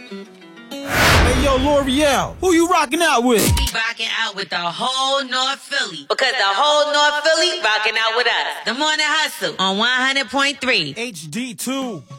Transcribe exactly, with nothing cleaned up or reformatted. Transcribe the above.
Hey, yo, L'Oreal, who you rocking out with? We rocking out with the whole North Philly. Because the whole North Philly rocking out with us. The Morning Hustle on one hundred point three. H D two.